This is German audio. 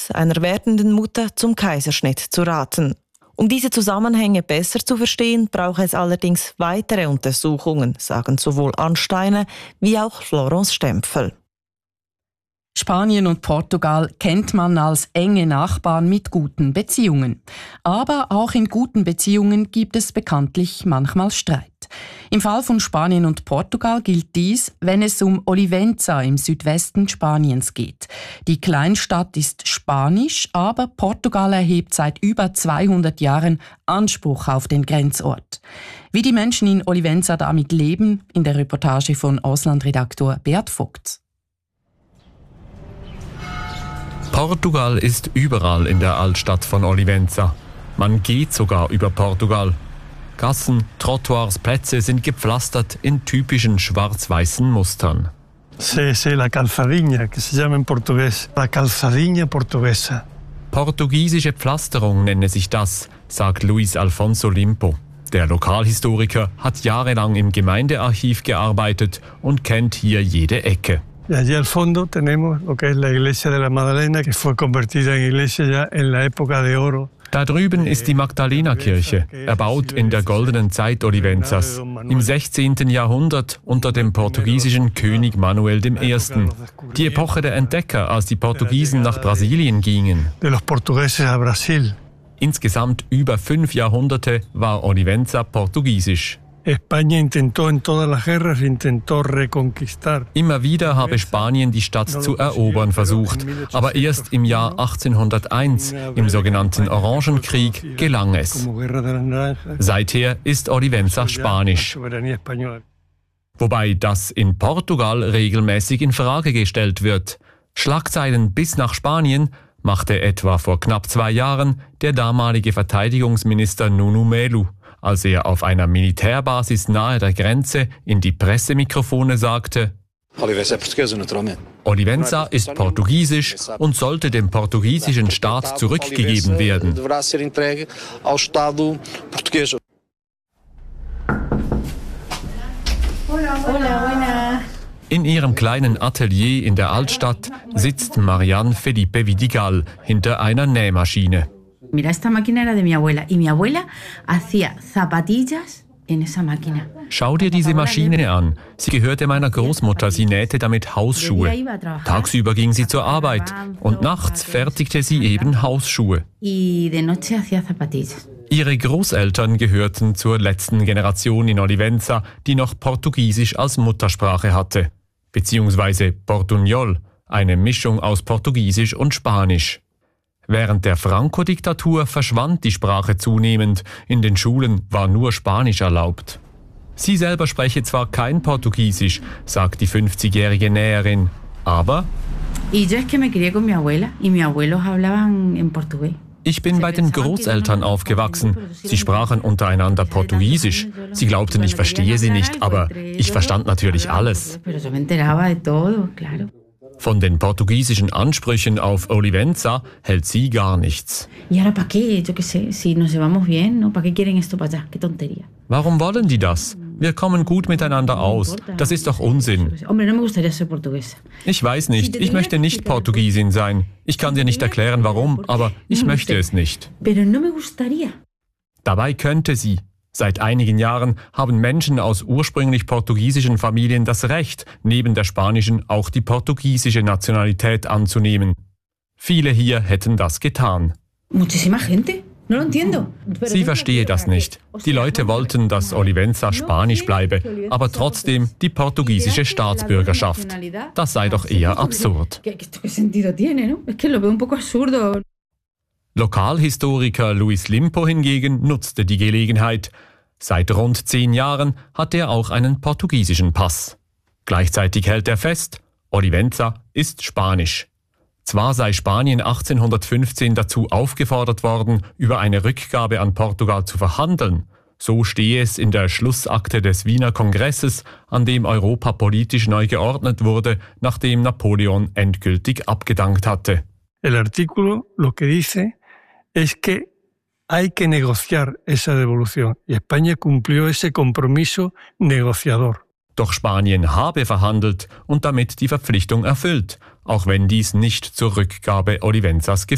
es, einer werdenden Mutter zum Kaiserschnitt zu raten. Um diese Zusammenhänge besser zu verstehen, braucht es allerdings weitere Untersuchungen, sagen sowohl Ansteiner wie auch Florence Stempfel. Spanien und Portugal kennt man als enge Nachbarn mit guten Beziehungen. Aber auch in guten Beziehungen gibt es bekanntlich manchmal Streit. Im Fall von Spanien und Portugal gilt dies, wenn es um Olivenza im Südwesten Spaniens geht. Die Kleinstadt ist spanisch, aber Portugal erhebt seit über 200 Jahren Anspruch auf den Grenzort. Wie die Menschen in Olivenza damit leben, in der Reportage von Auslandredaktor Bert Vogt. Portugal ist überall in der Altstadt von Olivenza. Man geht sogar über Portugal. Gassen, Trottoirs, Plätze sind gepflastert in typischen schwarz-weißen Mustern. Es la calzadinha, que se llama en portugués, la calzadinha portuguesa. Portugiesische Pflasterung nenne sich das, sagt Luis Alfonso Limpo. Der Lokalhistoriker hat jahrelang im Gemeindearchiv gearbeitet und kennt hier jede Ecke. Y allí al fondo tenemos lo que es la iglesia de la Magdalena, que fue convertida en iglesia ya en la época de oro. Da drüben ist die Magdalena-Kirche, erbaut in der goldenen Zeit Olivenzas, im 16. Jahrhundert unter dem portugiesischen König Manuel I. Die Epoche der Entdecker, als die Portugiesen nach Brasilien gingen. Insgesamt über 5 Jahrhunderte war Olivenza portugiesisch. Immer wieder habe Spanien die Stadt zu erobern versucht, aber erst im Jahr 1801, im sogenannten Orangenkrieg, gelang es. Seither ist Olivenza spanisch. Wobei das in Portugal regelmäßig in Frage gestellt wird. Schlagzeilen bis nach Spanien machte etwa vor knapp 2 Jahren der damalige Verteidigungsminister Nuno Melo, als er auf einer Militärbasis nahe der Grenze in die Pressemikrofone sagte: Olivenza ist portugiesisch und sollte dem portugiesischen Staat zurückgegeben werden. In ihrem kleinen Atelier in der Altstadt sitzt Marianne Felipe Vidigal hinter einer Nähmaschine. Mira, esta máquina era de mi abuela y mi abuela hacía zapatillas en esa máquina. Schau dir diese Maschine an. Sie gehörte meiner Großmutter. Sie nähte damit Hausschuhe. Tagsüber ging sie zur Arbeit und nachts fertigte sie eben Hausschuhe. Ihre Großeltern gehörten zur letzten Generation in Olivenza, die noch Portugiesisch als Muttersprache hatte. Beziehungsweise Portuñol, eine Mischung aus Portugiesisch und Spanisch. Während der Franco-Diktatur verschwand die Sprache zunehmend. In den Schulen war nur Spanisch erlaubt. Sie selber spreche zwar kein Portugiesisch, sagt die 50-jährige Näherin, aber ich bin bei den Großeltern aufgewachsen. Sie sprachen untereinander Portugiesisch. Sie glaubten, ich verstehe sie nicht, aber ich verstand natürlich alles. Von den portugiesischen Ansprüchen auf Olivenza hält sie gar nichts. Warum wollen die das? Wir kommen gut miteinander aus. Das ist doch Unsinn. Ich weiß nicht, ich möchte nicht Portugiesin sein. Ich kann dir nicht erklären, warum, aber ich möchte es nicht. Dabei könnte sie. Seit einigen Jahren haben Menschen aus ursprünglich portugiesischen Familien das Recht, neben der spanischen auch die portugiesische Nationalität anzunehmen. Viele hier hätten das getan. Sie verstehe das nicht. Die Leute wollten, dass Olivenza spanisch bleibe, aber trotzdem die portugiesische Staatsbürgerschaft. Das sei doch eher absurd. Lokalhistoriker Luis Limpo hingegen nutzte die Gelegenheit. Seit rund 10 Jahren hat er auch einen portugiesischen Pass. Gleichzeitig hält er fest, Olivenza ist spanisch. Zwar sei Spanien 1815 dazu aufgefordert worden, über eine Rückgabe an Portugal zu verhandeln. So stehe es in der Schlussakte des Wiener Kongresses, an dem Europa politisch neu geordnet wurde, nachdem Napoleon endgültig abgedankt hatte. El artículo lo que dice es que hay que negociar esa devolución y España cumplió ese compromiso negociador. Doch Spanien habe verhandelt und damit die Verpflichtung erfüllt, auch wenn dies nicht zur Rückgabe Olivenzas geführt